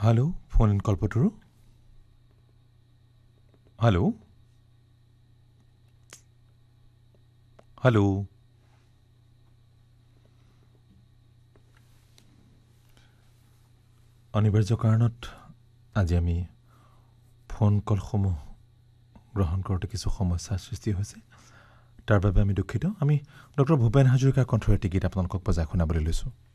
Hello, phone in Kalpaturu. Hello. Hello. অনিবাৰ্য কাৰণত আজি আমি ফোন কলসমূহ গ্ৰহণ কৰোঁতে কিছু সমস্যাৰ সৃষ্টি হৈছে তাৰ বাবে আমি দুঃখিত আমি ডক্টৰ ভূপেন হাজৰিকাৰ কণ্ঠৰে গীত আপোনালোকক বজাই শুনাবলৈ লৈছোঁ